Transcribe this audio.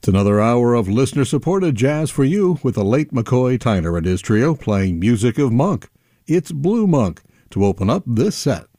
It's another hour of listener-supported jazz for you with the late McCoy Tyner and his trio playing music of Monk. It's Blue Monk to open up this set.